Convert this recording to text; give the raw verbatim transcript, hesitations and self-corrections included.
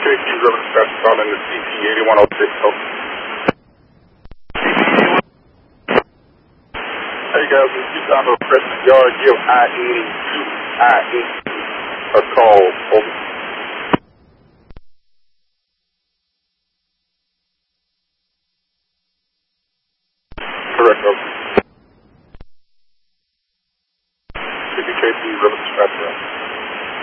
J Q River Dispatch calling the C T eighty-one oh six. Hey guys, if you down to Preston Yard, give I eighty-two, I eighty-two a call. Over. Correct, over.